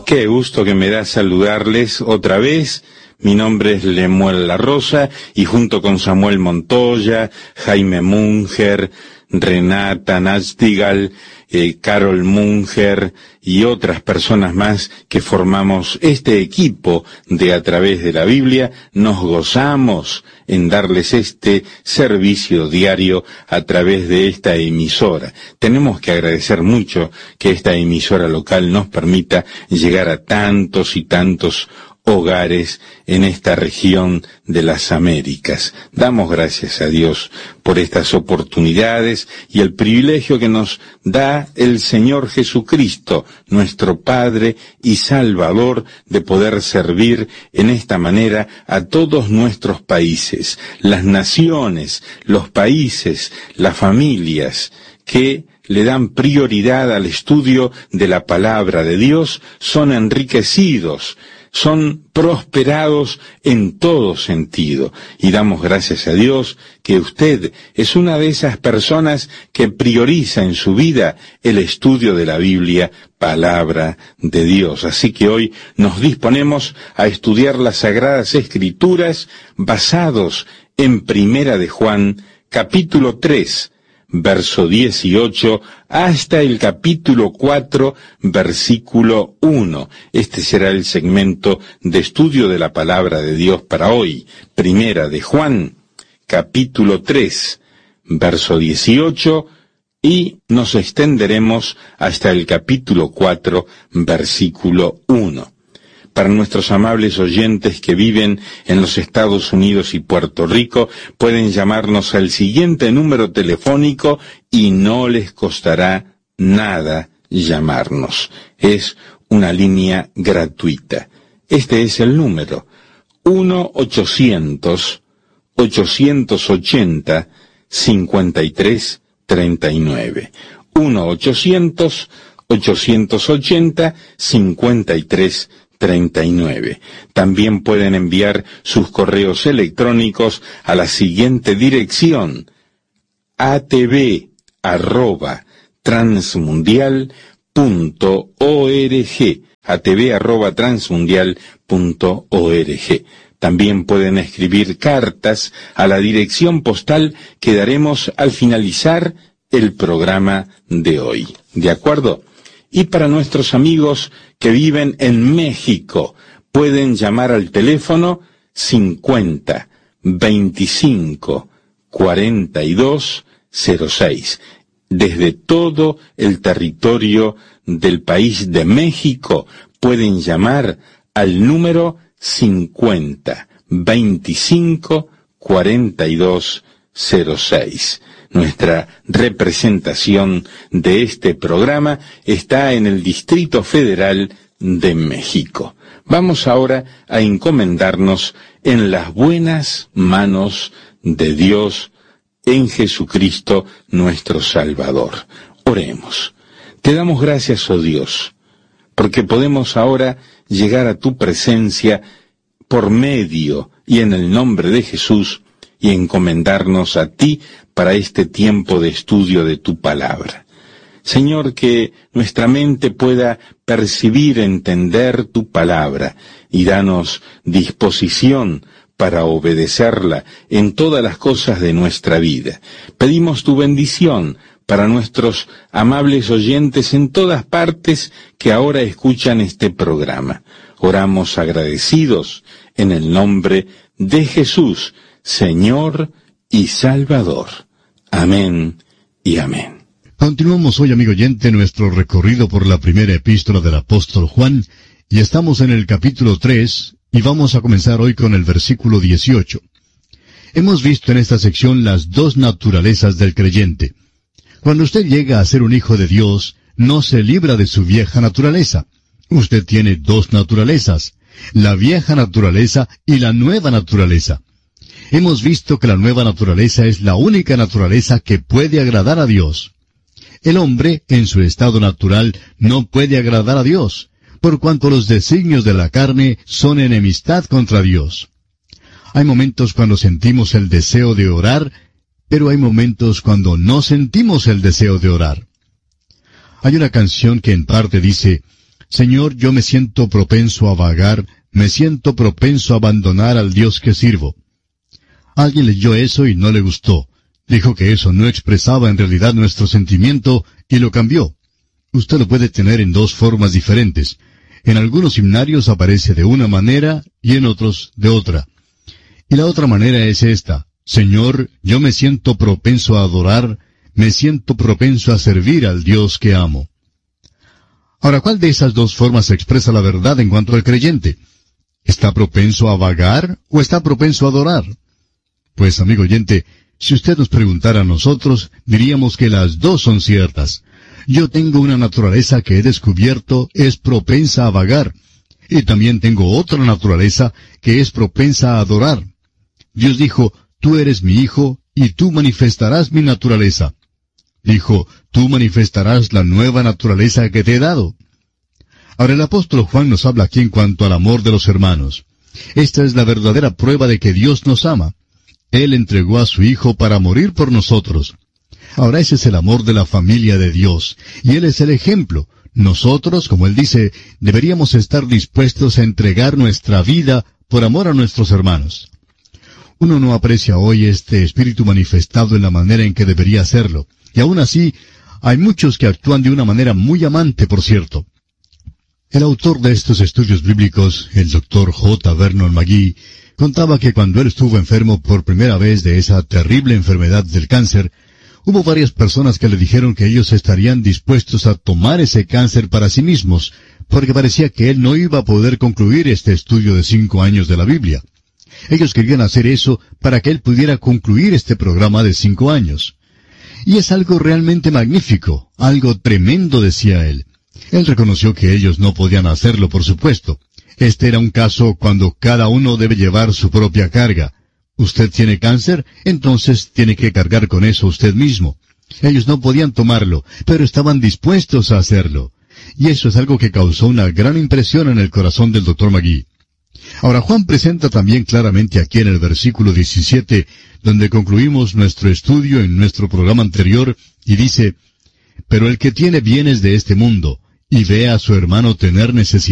Qué gusto que me da saludarles otra vez. Mi nombre es Lemuel La Rosa y junto con Samuel Montoya, Jaime Munger, Renata Nachtigal, Carol Munger y otras personas más que formamos este equipo de A Través de la Biblia, nos gozamos en darles este servicio diario a través de esta emisora. Tenemos que agradecer mucho que esta emisora local nos permita llegar a tantos y tantos hogares en esta región de las Américas. Damos gracias a Dios por estas oportunidades y el privilegio que nos da el Señor Jesucristo, nuestro Padre y Salvador, de poder servir en esta manera a todos nuestros países, las naciones, los países, las familias que le dan prioridad al estudio de la palabra de Dios, son enriquecidos, son prosperados en todo sentido. Y damos gracias a Dios que usted es una de esas personas que prioriza en su vida el estudio de la Biblia, palabra de Dios. Así que hoy nos disponemos a estudiar las Sagradas Escrituras basados en Primera de Juan, capítulo 3, verso 18, hasta el capítulo 4, versículo 1. Este será el segmento de estudio de la palabra de Dios para hoy. Primera de Juan, capítulo 3, verso 18, y nos extenderemos hasta el capítulo 4, versículo 1. Para nuestros amables oyentes que viven en los Estados Unidos y Puerto Rico, pueden llamarnos al siguiente número telefónico y no les costará nada llamarnos. Es una línea gratuita. Este es el número 1-800-880-5339. 1-800-880-5339. También pueden enviar sus correos electrónicos a la siguiente dirección: atv@transmundial.org, atv@transmundial.org. También pueden escribir cartas a la dirección postal que daremos al finalizar el programa de hoy. ¿De acuerdo? Y para nuestros amigos que viven en México, pueden llamar al teléfono 50 25 42 06. Desde todo el territorio del país de México pueden llamar al número 50 25 42 06. Nuestra representación de este programa está en el Distrito Federal de México. Vamos ahora a encomendarnos en las buenas manos de Dios, en Jesucristo nuestro Salvador. Oremos. Te damos gracias, oh Dios, porque podemos ahora llegar a tu presencia por medio y en el nombre de Jesús y encomendarnos a ti para este tiempo de estudio de tu palabra. Señor, que nuestra mente pueda percibir, entender tu palabra y danos disposición para obedecerla en todas las cosas de nuestra vida. Pedimos tu bendición para nuestros amables oyentes en todas partes que ahora escuchan este programa. Oramos agradecidos en el nombre de Jesús, Señor y Salvador. Amén y amén. Continuamos hoy, amigo oyente, nuestro recorrido por la primera epístola del apóstol Juan, y estamos en el capítulo 3, y vamos a comenzar hoy con el versículo 18. Hemos visto en esta sección las dos naturalezas del creyente. Cuando usted llega a ser un hijo de Dios, no se libra de su vieja naturaleza. Usted tiene dos naturalezas, la vieja naturaleza y la nueva naturaleza. Hemos visto que la nueva naturaleza es la única naturaleza que puede agradar a Dios. El hombre, en su estado natural, no puede agradar a Dios, por cuanto los designios de la carne son enemistad contra Dios. Hay momentos cuando sentimos el deseo de orar, pero hay momentos cuando no sentimos el deseo de orar. Hay una canción que en parte dice: Señor, yo me siento propenso a vagar, me siento propenso a abandonar al Dios que sirvo. Alguien leyó eso y no le gustó. Dijo que eso no expresaba en realidad nuestro sentimiento y lo cambió. Usted lo puede tener en dos formas diferentes. En algunos himnarios aparece de una manera y en otros de otra. Y la otra manera es esta: Señor, yo me siento propenso a adorar, me siento propenso a servir al Dios que amo. Ahora, ¿cuál de esas dos formas expresa la verdad en cuanto al creyente? ¿Está propenso a vagar o está propenso a adorar? Pues, amigo oyente, si usted nos preguntara a nosotros, diríamos que las dos son ciertas. Yo tengo una naturaleza que he descubierto es propensa a vagar, y también tengo otra naturaleza que es propensa a adorar. Dios dijo, tú eres mi hijo, y tú manifestarás mi naturaleza. Dijo, tú manifestarás la nueva naturaleza que te he dado. Ahora el apóstol Juan nos habla aquí en cuanto al amor de los hermanos. Esta es la verdadera prueba de que Dios nos ama. Él entregó a su Hijo para morir por nosotros. Ahora ese es el amor de la familia de Dios, y Él es el ejemplo. Nosotros, como Él dice, deberíamos estar dispuestos a entregar nuestra vida por amor a nuestros hermanos. Uno no aprecia hoy este espíritu manifestado en la manera en que debería hacerlo, y aún así, hay muchos que actúan de una manera muy amante, por cierto. El autor de estos estudios bíblicos, el Dr. J. Vernon McGee, contaba que cuando él estuvo enfermo por primera vez de esa terrible enfermedad del cáncer, hubo varias personas que le dijeron que ellos estarían dispuestos a tomar ese cáncer para sí mismos, porque parecía que él no iba a poder concluir este estudio de 5 años de la Biblia. Ellos querían hacer eso para que él pudiera concluir este programa de 5 años. Y es algo realmente magnífico, algo tremendo, decía él. Él reconoció que ellos no podían hacerlo, por supuesto. Este era un caso cuando cada uno debe llevar su propia carga. ¿Usted tiene cáncer? Entonces tiene que cargar con eso usted mismo. Ellos no podían tomarlo, pero estaban dispuestos a hacerlo. Y eso es algo que causó una gran impresión en el corazón del Dr. McGee. Ahora Juan presenta también claramente aquí en el versículo 17, donde concluimos nuestro estudio en nuestro programa anterior, y dice, «Pero el que tiene bienes de este mundo, y ve a su hermano tener necesidad,